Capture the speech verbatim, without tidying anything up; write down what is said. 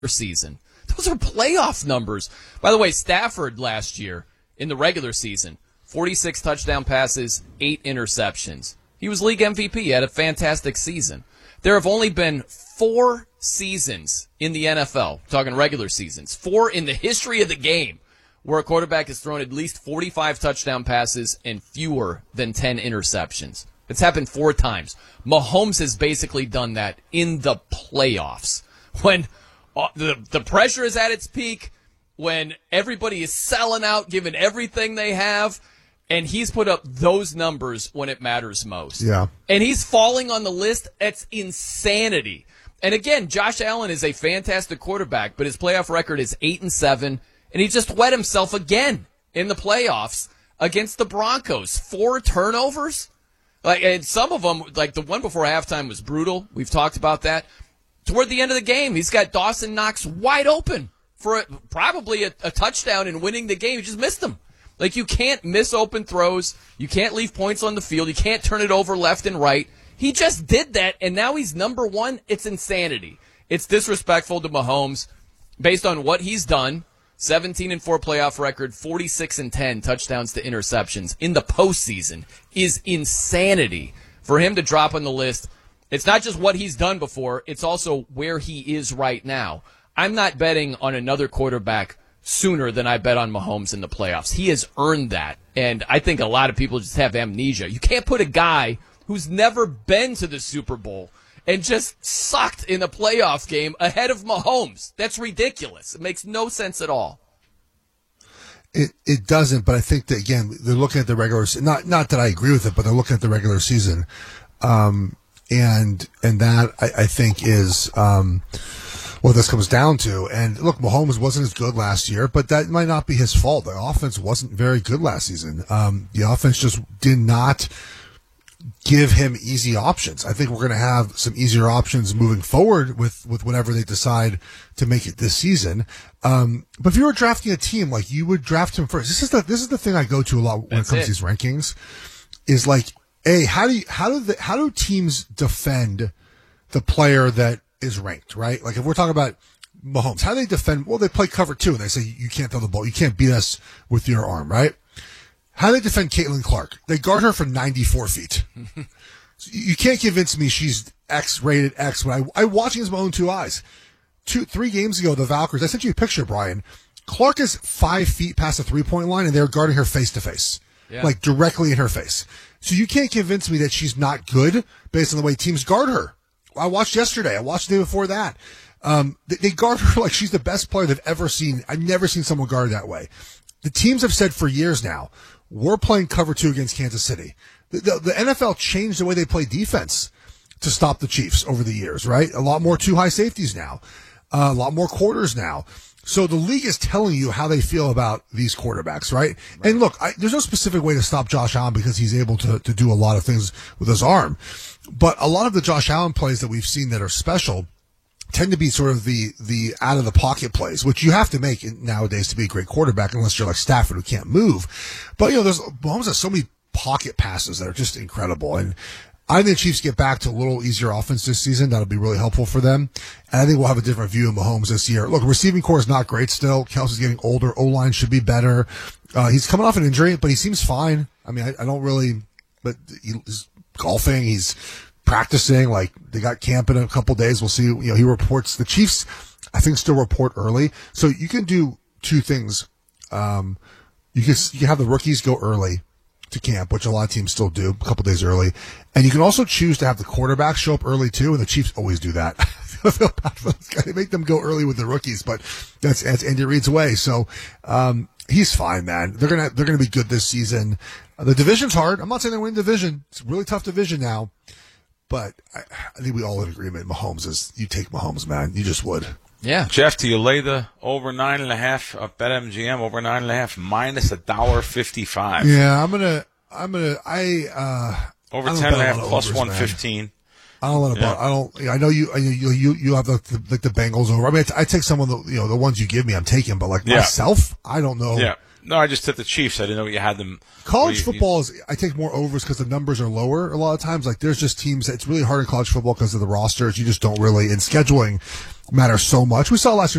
season. Those are playoff numbers. By the way, Stafford last year in the regular season, forty-six touchdown passes, eight interceptions. He was league M V P. He had a fantastic season. There have only been four seasons in the N F L, talking regular seasons, four in the history of the game, where a quarterback has thrown at least forty-five touchdown passes and fewer than ten interceptions. It's happened four times. Mahomes has basically done that in the playoffs. When uh, the, the pressure is at its peak, when everybody is selling out, giving everything they have, and he's put up those numbers when it matters most. Yeah. And he's falling on the list. That's insanity. And again, Josh Allen is a fantastic quarterback, but his playoff record is eight and seven, and he just wet himself again in the playoffs against the Broncos. Four turnovers? Like, and some of them, like the one before halftime was brutal. We've talked about that. Toward the end of the game, he's got Dawson Knox wide open for a, probably a, a touchdown and winning the game. He just missed him. Like, you can't miss open throws. You can't leave points on the field. You can't turn it over left and right. He just did that, and now he's number one. It's insanity. It's disrespectful to Mahomes based on what he's done. seventeen and four playoff record, forty-six and ten touchdowns to interceptions in the postseason is insanity for him to drop on the list. It's not just what he's done before, it's also where he is right now. I'm not betting on another quarterback sooner than I bet on Mahomes in the playoffs. He has earned that, and I think a lot of people just have amnesia. You can't put a guy who's never been to the Super Bowl and just sucked in a playoff game ahead of Mahomes. That's ridiculous. It makes no sense at all. It it doesn't, but I think that, again, they're looking at the regular season. Not, not that I agree with it, but they're looking at the regular season. Um, and and that, I, I think, is um, what this comes down to. And, look, Mahomes wasn't as good last year, but that might not be his fault. The offense wasn't very good last season. Um, the offense just did not give him easy options. I think we're going to have some easier options moving forward with, with whatever they decide to make it this season. Um, but if you were drafting a team, like, you would draft him first. This is the, this is the thing I go to a lot when That's it comes it. to these rankings is like, A, how do you, how do the, how do teams defend the player that is ranked, right? Like, if we're talking about Mahomes, how do they defend? Well, they play cover two and they say, you can't throw the ball. You can't beat us with your arm, right? How do they defend Caitlin Clark? They guard her for ninety-four feet. So you can't convince me she's X-rated X. When I, I watching this with my own two eyes. Two, three games ago, the Valkyries, I sent you a picture, Brian. Clark is five feet past the three-point line, and they're guarding her face-to-face. Yeah. Like, directly in her face. So you can't convince me that she's not good based on the way teams guard her. I watched yesterday. I watched the day before that. Um, they, they guard her like she's the best player they've ever seen. I've never seen someone guard that way. The teams have said for years now, we're playing cover two against Kansas City. The, the, the N F L changed the way they play defense to stop the Chiefs over the years, right? A lot more two high safeties now, uh, a lot more quarters now. So the league is telling you how they feel about these quarterbacks, right? right. And look, I, there's no specific way to stop Josh Allen because he's able to, to do a lot of things with his arm. But a lot of the Josh Allen plays that we've seen that are special tend to be sort of the, the out of the pocket plays, which you have to make nowadays to be a great quarterback unless you're like Stafford who can't move. But, you know, there's, Mahomes has so many pocket passes that are just incredible. And I think the Chiefs get back to a little easier offense this season. That'll be really helpful for them. And I think we'll have a different view of Mahomes this year. Look, receiving core is not great still. Kelsey's getting older. O-line should be better. Uh, he's coming off an injury, but he seems fine. I mean, I, I don't really, but he's golfing. He's practicing. Like, they got camp in a couple days. We'll see. You know, he reports. The Chiefs, I think, still report early. So you can do two things. Um, you can, you can have the rookies go early to camp, which a lot of teams still do, a couple days early. And you can also choose to have the quarterback show up early too, and the Chiefs always do that. I feel bad for those guys. They make them go early with the rookies, but that's, that's Andy Reid's way. So, um, he's fine, man. They're gonna, they're gonna be good this season. Uh, the division's hard. I'm not saying they win the division. It's a really tough division now. But I, I think we all in agreement. Mahomes is, you take Mahomes, man. You just would. Yeah. Jeff, do you lay the over nine and a half of BetMGM over nine and a half minus a dollar fifty-five? Yeah, I'm gonna, I'm gonna, I, uh, over I ten and a half overs, plus man. one fifteen. I don't let it. Yeah. I don't. I know you. I know you. You, you have the, the like the Bengals over. I mean, I, I take some of the you know the ones you give me. I'm taking, but like Yeah. myself, I don't know. Yeah. No, I just took the Chiefs. I didn't know you had them. College you, football is, I take more overs because the numbers are lower a lot of times. Like, there's just teams, it's really hard in college football because of the rosters. You just don't really, and scheduling matters so much. We saw last year